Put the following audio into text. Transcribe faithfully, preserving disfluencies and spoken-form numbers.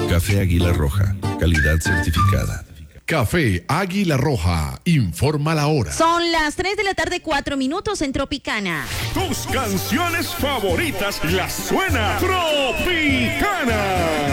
Café Águila Roja, calidad certificada. Café Águila Roja, informa la hora. Son las tres de la tarde, cuatro minutos en Tropicana. Tus canciones favoritas las suena Tropicana.